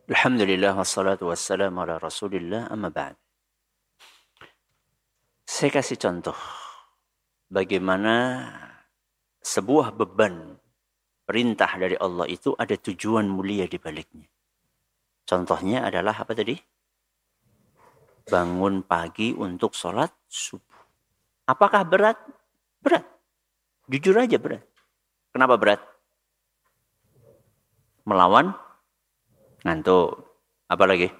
Alhamdulillah wassalatu wassalamu ala Rasulillah amma ba'd. Saya kasih contoh bagaimana sebuah beban perintah dari Allah itu ada tujuan mulia di baliknya. Contohnya adalah apa tadi? Bangun pagi untuk sholat subuh. Apakah berat? Berat. Jujur aja berat. Kenapa berat? Melawan ngantuk. Apa lagi?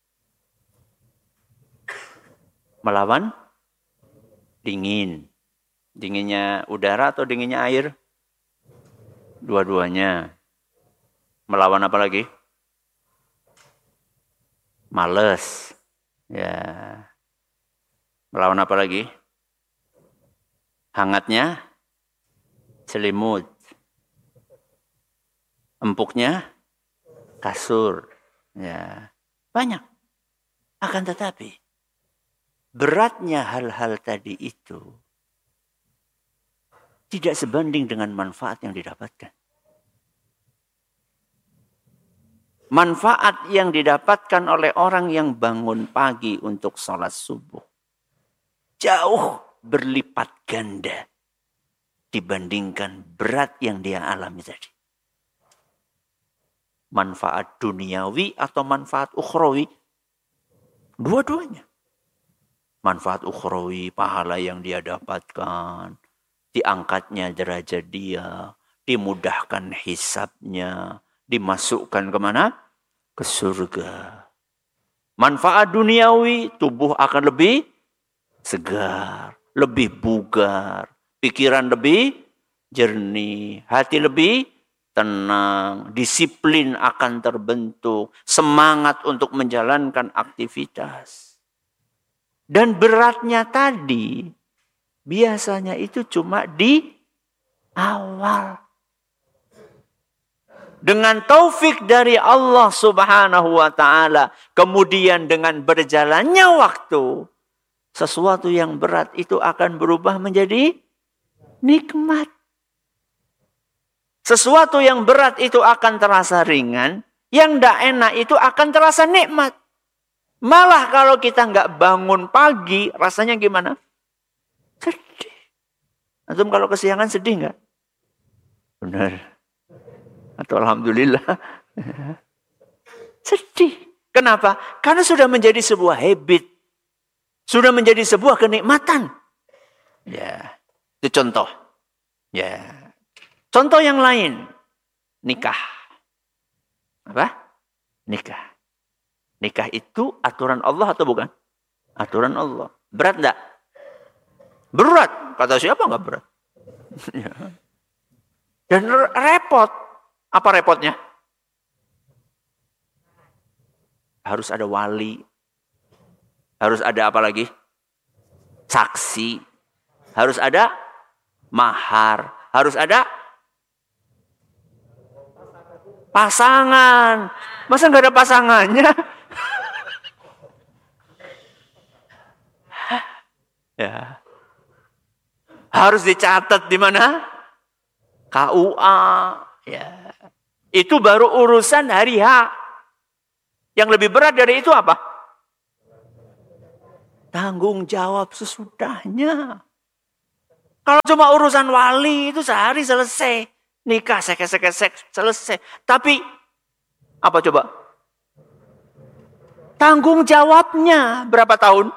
Melawan dingin. Dinginnya udara atau dinginnya air? Dua-duanya. Melawan apa lagi? Males. Ya. Melawan apa lagi? Hangatnya selimut. Empuknya kasur. Ya. Banyak. Akan tetapi beratnya hal-hal tadi itu tidak sebanding dengan manfaat yang didapatkan. Manfaat yang didapatkan oleh orang yang bangun pagi untuk sholat subuh jauh berlipat ganda dibandingkan berat yang dia alami tadi. Manfaat duniawi atau manfaat ukhrawi, dua-duanya. Manfaat ukhrawi, pahala yang dia dapatkan, diangkatnya derajat dia, dimudahkan hisabnya, dimasukkan kemana? Ke surga. Manfaat duniawi, tubuh akan lebih segar, lebih bugar, pikiran lebih jernih, hati lebih tenang, disiplin akan terbentuk, semangat untuk menjalankan aktivitas. Dan beratnya tadi, biasanya itu cuma di awal. Dengan taufik dari Allah subhanahu wa ta'ala. Kemudian dengan berjalannya waktu. Sesuatu yang berat itu akan berubah menjadi nikmat. Sesuatu yang berat itu akan terasa ringan. Yang tidak enak itu akan terasa nikmat. Malah kalau kita nggak bangun pagi, rasanya gimana? Sedih. Antum kalau kesiangan sedih nggak? Benar. Atau alhamdulillah. Sedih. Kenapa? Karena sudah menjadi sebuah habit. Sudah menjadi sebuah kenikmatan. Ya, itu contoh. Ya. Contoh yang lain. Nikah. Apa? Nikah. Nikah itu aturan Allah atau bukan? Aturan Allah. Berat enggak? Berat. Kata siapa enggak berat? Dan repot. Apa repotnya? Harus ada wali. Harus ada apa lagi? Saksi. Harus ada mahar. Harus ada pasangan. Masa enggak ada pasangannya? Ya. Harus dicatat di mana? KUA. Ya. Itu baru urusan hari H. Yang lebih berat dari itu apa? Tanggung jawab sesudahnya. Kalau cuma urusan wali itu sehari selesai. Nikah sek-sek selesai. Tapi apa coba? Tanggung jawabnya berapa tahun?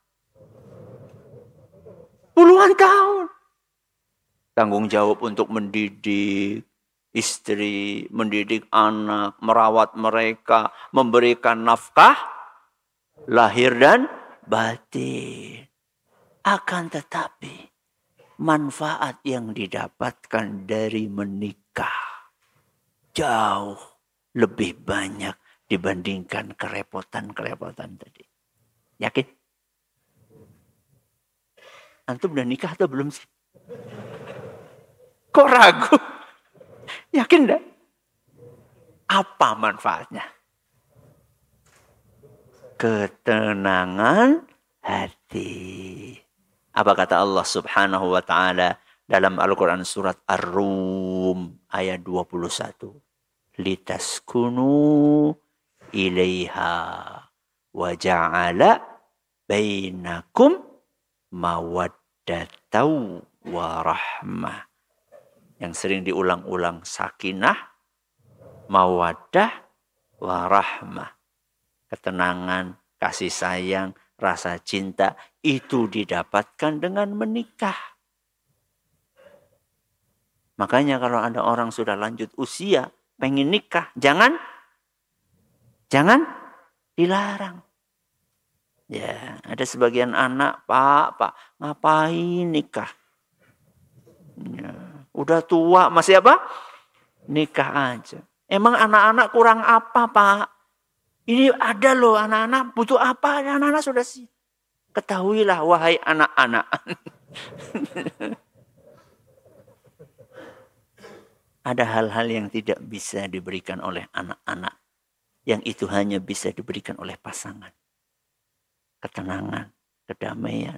Puluhan tahun. Tanggung jawab untuk mendidik istri, mendidik anak, merawat mereka, memberikan nafkah, lahir dan batin. Akan tetapi, manfaat yang didapatkan dari menikah jauh lebih banyak dibandingkan kerepotan-kerepotan tadi. Yakin? Antum udah nikah atau belum sih? Kok ragu? Yakin enggak? Apa manfaatnya? Ketenangan hati. Apa kata Allah subhanahu wa ta'ala dalam Al-Quran surat Ar-Rum ayat 21. Litaskunu ilaiha wa ja'ala bainakum mawaddatan wa rahmah. Yang sering diulang-ulang, sakinah, mawaddah, warahmah. Ketenangan, kasih sayang, rasa cinta itu didapatkan dengan menikah. Makanya kalau ada orang sudah lanjut usia, pengen nikah, jangan dilarang. Ya, ada sebagian anak, Pak, ngapain nikah? Ya, udah tua, masih apa? Nikah aja. Emang anak-anak kurang apa, Pak? Ini ada loh anak-anak butuh apa? Anak-anak sudah sih. Ketahuilah wahai anak-anak. Ada hal-hal yang tidak bisa diberikan oleh anak-anak. Yang itu hanya bisa diberikan oleh pasangan. Ketenangan, kedamaian,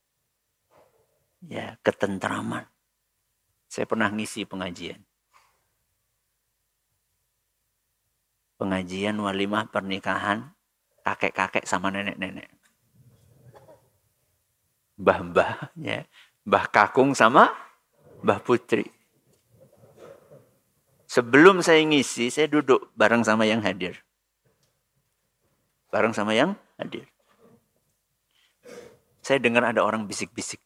ya, ketentraman. Saya pernah ngisi pengajian. Pengajian walimah pernikahan kakek-kakek sama nenek-nenek. Mbah-mbah, ya. Mbah Kakung sama Mbah Putri. Sebelum saya ngisi, saya duduk bareng sama yang hadir. Saya dengar ada orang bisik-bisik.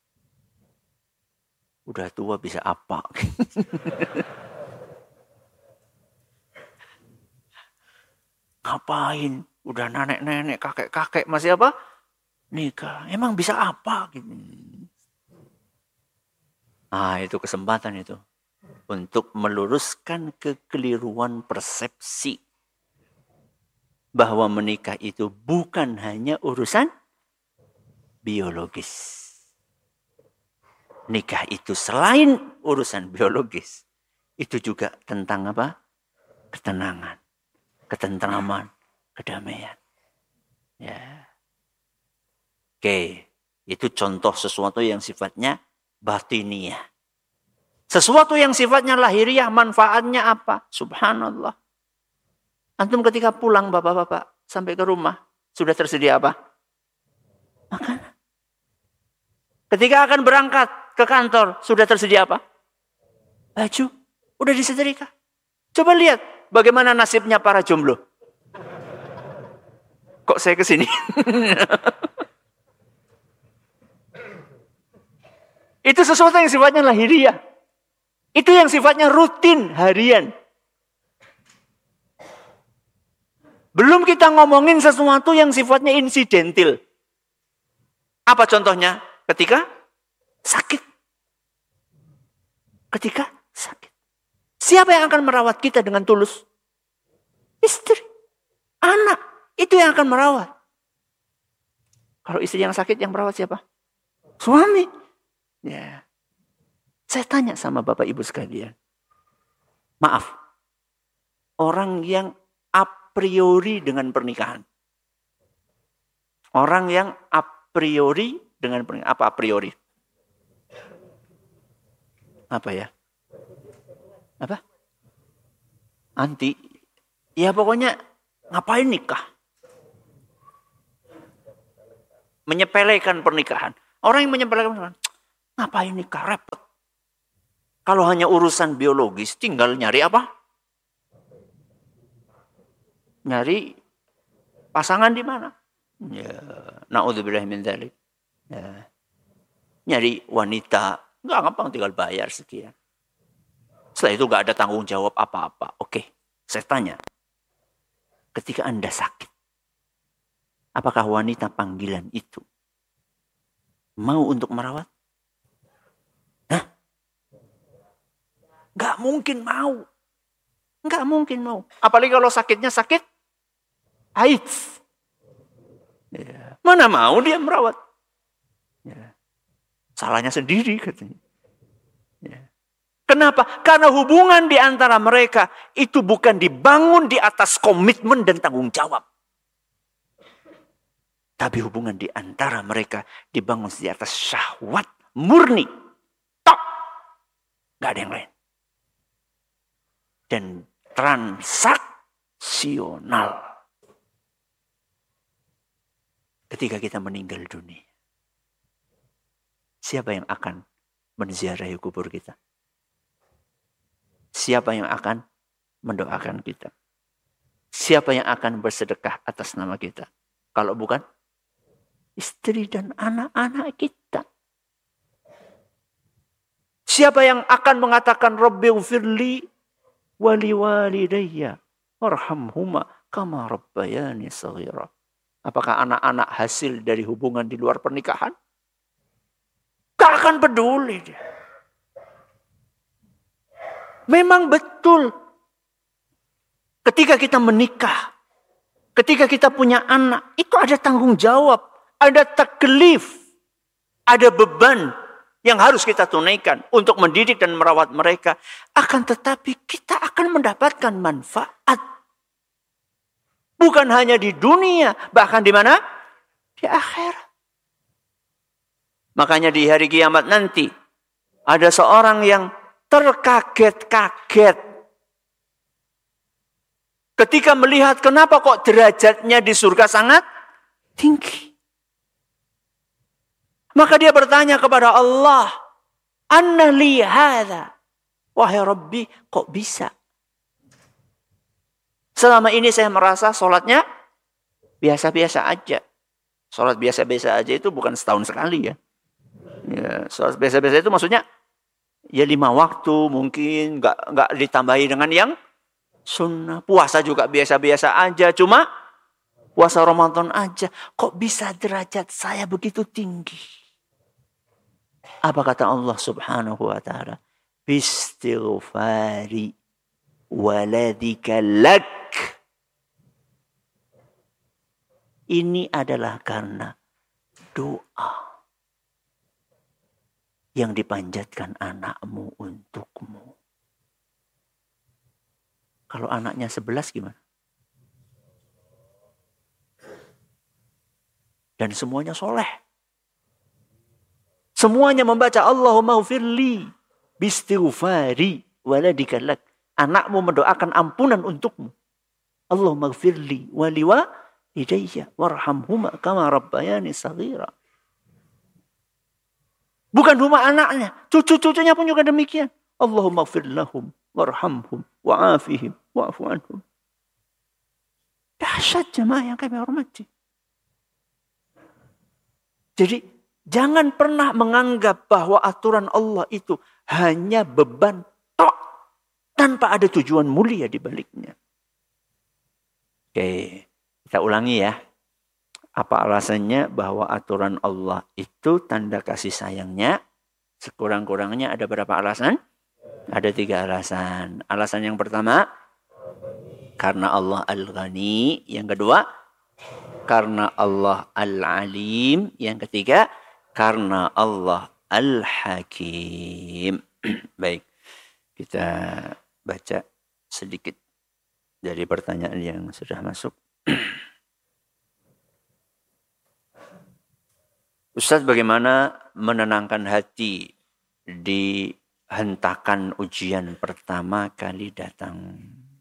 Udah tua bisa apa? Ngapain? Udah nenek-nenek, kakek-kakek masih apa? Nikah. Emang bisa apa? Itu kesempatan itu. Untuk meluruskan kekeliruan persepsi. Bahwa menikah itu bukan hanya urusan biologis. Nikah itu selain urusan biologis. Itu juga tentang apa? Ketenangan. Ketentraman. Kedamaian. Ya. Oke. Itu contoh sesuatu yang sifatnya batiniah. Sesuatu yang sifatnya lahiriah, manfaatnya apa? Subhanallah. Antum ketika pulang bapak-bapak sampai ke rumah, sudah tersedia apa? Makanan. Ketika akan berangkat ke kantor, sudah tersedia apa? Baju. Udah disetrika. Coba lihat bagaimana nasibnya para jomblo. Kok saya ke sini? Itu sesuatu yang sifatnya lahiriah. Itu yang sifatnya rutin harian. Belum kita ngomongin sesuatu yang sifatnya insidentil. Apa contohnya? Ketika sakit. Siapa yang akan merawat kita dengan tulus? Istri. Anak. Itu yang akan merawat. Kalau istri yang sakit, yang merawat siapa? Suami. Ya. Saya tanya sama Bapak Ibu sekalian. Maaf. Orang yang priori dengan pernikahan. Orang yang a priori dengan pernikahan. Apa a priori? Apa ya? Apa? Anti. Ya pokoknya ngapain nikah? Menyepelekan pernikahan. Orang yang menyepelekan pernikahan. Ngapain nikah? Repot. Kalau hanya urusan biologis tinggal nyari apa? Nyari pasangan di mana? Ya, naudzubillah min dzalik. Ya. Nyari wanita, enggak gampang, tinggal bayar sekian. Setelah itu enggak ada tanggung jawab apa-apa. Oke, saya tanya. Ketika Anda sakit, apakah wanita panggilan itu mau untuk merawat? Hah? Enggak mungkin mau. Enggak mungkin mau. Apalagi kalau sakitnya sakit AIDS. Ya. Mana mau dia merawat? Ya. Salahnya sendiri katanya. Ya. Kenapa? Karena hubungan di antara mereka itu bukan dibangun di atas komitmen dan tanggung jawab. Tapi hubungan di antara mereka dibangun di atas syahwat murni. Tok. Gak ada yang lain. Dan transaksional. ketika kita meninggal dunia. Siapa yang akan menziarahi kubur kita? Siapa yang akan mendoakan kita? Siapa yang akan bersedekah atas nama kita? Kalau bukan istri dan anak-anak kita. Siapa yang akan mengatakan Rabbighfirli wa liwalidayya warhamhuma kama rabbayani shaghira? Apakah anak-anak hasil dari hubungan di luar pernikahan? Gak akan peduli dia. Memang betul. Ketika kita menikah, ketika kita punya anak, itu ada tanggung jawab, ada taklif, ada beban yang harus kita tunaikan untuk mendidik dan merawat mereka. Akan tetapi kita akan mendapatkan manfaat. Bukan hanya di dunia, bahkan di mana? Di akhirat. Makanya di hari kiamat nanti, ada seorang yang terkaget-kaget ketika melihat kenapa kok derajatnya di surga sangat tinggi. Maka dia bertanya kepada Allah, "Anna li hadza?" Wahai Rabbi, kok bisa? Selama ini saya merasa sholatnya biasa-biasa aja. Sholat biasa-biasa aja itu bukan setahun sekali ya. Ya, sholat biasa-biasa itu maksudnya ya 5 waktu mungkin, nggak ditambahi dengan yang sunnah. Puasa juga biasa-biasa aja, cuma puasa Ramadan aja. Kok bisa derajat saya begitu tinggi? Apa kata Allah Subhanahu wa taala? Bistighfari waladika lak. Ini adalah karena doa yang dipanjatkan anakmu untukmu. Kalau anaknya 11 gimana? Dan semuanya soleh. Semuanya membaca Allahumma ghfirli bistighfari waladika lak. Anakmu mendoakan ampunan untukmu. Allahumma ghfirli waliwalidayya warhamhuma kama rabbayani shaghira. Bukan cuma anaknya, cucu-cucunya pun juga demikian. Allahumma ighfir lahum warhamhum wa'afihim wa'fu anhum. Dahsyat jemaah yang kami hormati. Jadi jangan pernah menganggap bahwa aturan Allah itu hanya beban tok tanpa ada tujuan mulia di baliknya. Oke, kita ulangi ya. Apa alasannya bahwa aturan Allah itu tanda kasih sayangnya? Sekurang-kurangnya ada berapa alasan? Ada 3 alasan. Alasan yang pertama, karena Allah Al-Ghani. Yang kedua, karena Allah Al-Alim. Yang ketiga, karena Allah Al-Hakim. Baik, kita baca sedikit dari pertanyaan yang sudah masuk. Ustaz, bagaimana menenangkan hati di hentakan ujian pertama kali datang?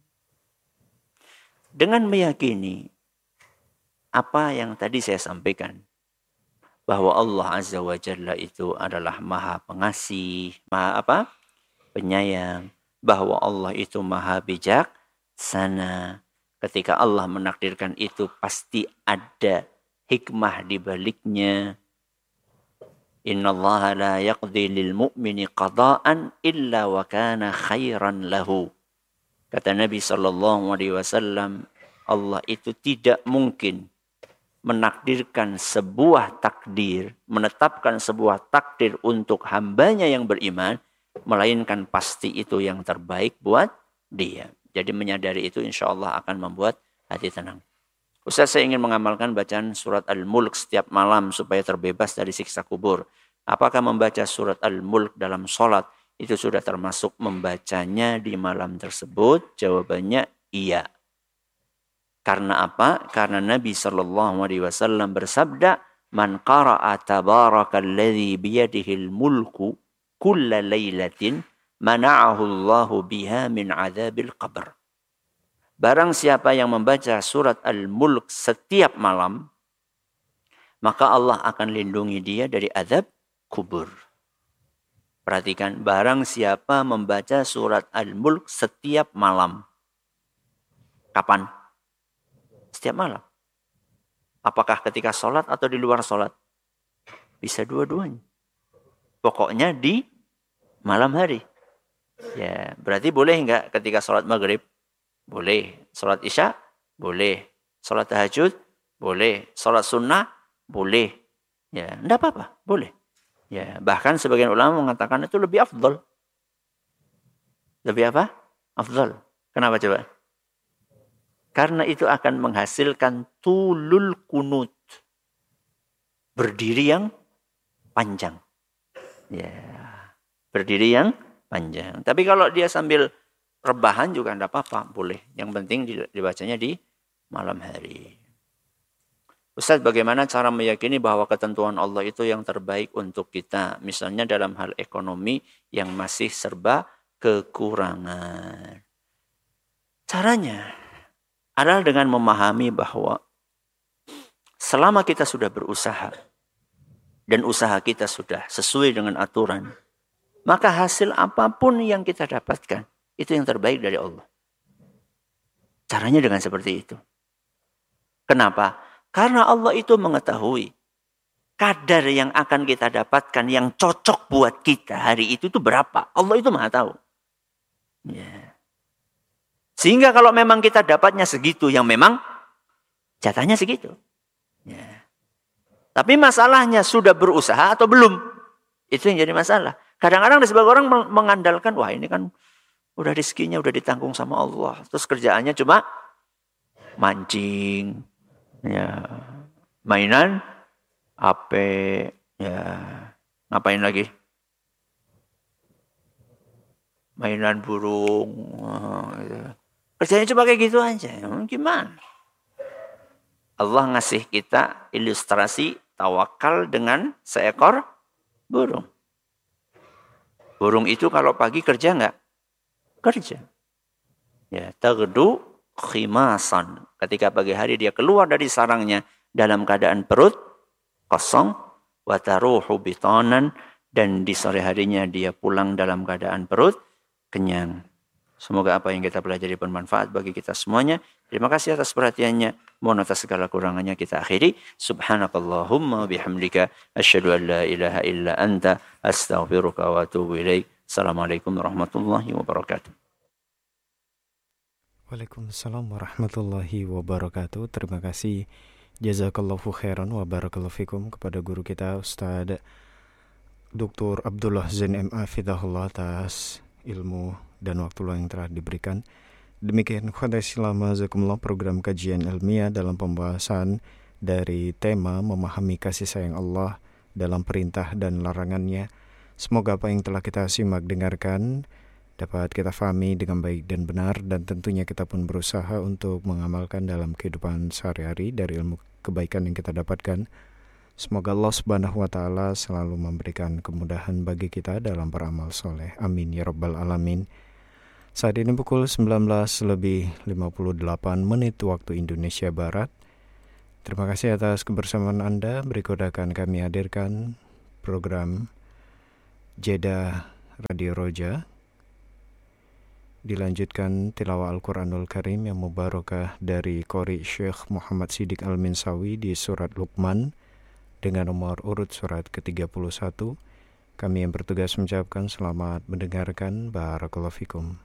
Dengan meyakini apa yang tadi saya sampaikan, bahwa Allah Azza wa Jalla itu adalah Maha Pengasih, Maha Penyayang, bahwa Allah itu Maha Bijaksana. Ketika Allah menakdirkan itu pasti ada hikmah di baliknya. Innallaha la yaqdi lil mu'mini qada'an illa wa kana khairan lahu. Kata Nabi SAW, Allah itu tidak mungkin menakdirkan sebuah takdir, menetapkan sebuah takdir untuk hambanya yang beriman, melainkan pasti itu yang terbaik buat dia. Jadi menyadari itu insya Allah akan membuat hati tenang. Ustaz, saya ingin mengamalkan bacaan surat Al-Mulk setiap malam supaya terbebas dari siksa kubur. Apakah membaca surat Al-Mulk dalam sholat itu sudah termasuk membacanya di malam tersebut? Jawabannya iya. Karena apa? Karena Nabi SAW bersabda, "Man qara'a tabarakalladzi biyadihil mulku kulla laylatin mana'ahu Allahu biha min adzabil qabr." Barang siapa yang membaca surat Al-Mulk setiap malam, maka Allah akan lindungi dia dari azab kubur. Perhatikan, barang siapa membaca surat Al-Mulk setiap malam. Kapan? Setiap malam. Apakah ketika sholat atau di luar sholat? Bisa dua-duanya. Pokoknya di malam hari. Ya, berarti boleh enggak ketika sholat maghrib? Boleh. Sholat isya? Boleh. Sholat tahajud? Boleh. Sholat sunnah? Boleh. Ya, enggak apa-apa. Boleh. Ya, bahkan sebagian ulama mengatakan itu lebih afdal. Lebih apa? Afdal. Kenapa coba? Karena itu akan menghasilkan tulul kunut. Berdiri yang panjang. Ya, berdiri yang panjang. Tapi kalau dia sambil rebahan juga tidak apa-apa, boleh. Yang penting dibacanya di malam hari. Ustaz, bagaimana cara meyakini bahwa ketentuan Allah itu yang terbaik untuk kita? Misalnya dalam hal ekonomi yang masih serba kekurangan. Caranya adalah dengan memahami bahwa selama kita sudah berusaha dan usaha kita sudah sesuai dengan aturan, maka hasil apapun yang kita dapatkan itu yang terbaik dari Allah. Caranya dengan seperti itu. Kenapa? Karena Allah itu mengetahui kadar yang akan kita dapatkan yang cocok buat kita hari itu tuh berapa. Allah itu maha tahu. Ya. Sehingga kalau memang kita dapatnya segitu, yang memang jatahnya segitu. Ya. Tapi masalahnya sudah berusaha atau belum? Itu yang jadi masalah. Kadang-kadang ada sebagian orang mengandalkan, wah ini kan udah rezekinya udah ditanggung sama Allah. Terus kerjaannya cuma mancing. Ya, mainan, HP, ya, ngapain lagi? Mainan burung, gitu. Kerjanya cuma kayak gitu aja. Gimana? Allah ngasih kita ilustrasi tawakal dengan seekor burung. Burung itu kalau pagi kerja nggak? Kerja. Ya, taghdu khimasan. Ketika pagi hari dia keluar dari sarangnya dalam keadaan perut kosong, wa taruhu bitanan, dan di sore harinya dia pulang dalam keadaan perut kenyang. Semoga apa yang kita pelajari bermanfaat bagi kita semuanya. Terima kasih atas perhatiannya. Mohon atas segala kurangannya kita akhiri. Subhanakallahumma bihamdika asyhadu an la ilaha illa anta astaghfiruka wa atubu ilaik. Assalamualaikum warahmatullahi wabarakatuh. Waalaikumsalam warahmatullahi wabarakatuh. Terima kasih jazakallahu khairan wa barakallahu fikum kepada guru kita Ustaz Dr. Abdullah Zain MA Fidahullah atas ilmu dan waktu luang yang telah diberikan. Demikian khadasilama zakumullah program kajian ilmiah dalam pembahasan dari tema memahami kasih sayang Allah dalam perintah dan larangannya. Semoga apa yang telah kita simak dengarkan dapat kita fahami dengan baik dan benar, dan tentunya kita pun berusaha untuk mengamalkan dalam kehidupan sehari-hari dari ilmu kebaikan yang kita dapatkan. Semoga Allah Subhanahu wa taala selalu memberikan kemudahan bagi kita dalam beramal soleh. Amin ya rabbal alamin. Saat ini pukul 19:58 waktu Indonesia Barat. Terima kasih atas kebersamaan Anda. Berikut akan kami hadirkan program Jeda Radio Roja. Dilanjutkan tilawah Al-Quranul Karim yang mubarakah dari Qori Syekh Muhammad Siddiq Al-Minsawi di surat Luqman dengan nomor urut surat ke-31. Kami yang bertugas mengucapkan selamat mendengarkan. Barakallahu fikum.